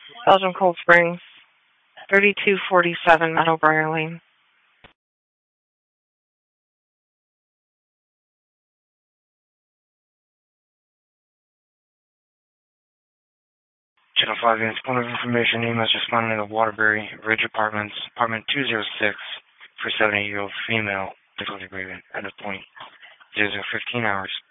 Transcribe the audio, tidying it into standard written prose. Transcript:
Belgium Cold Springs, 3247 Meadowbriar Lane. Channel 5 units, point of information, name as responding to Waterbury Ridge Apartments, apartment 206, for 78-year-old female, difficulty rating, at a point 0015 hours.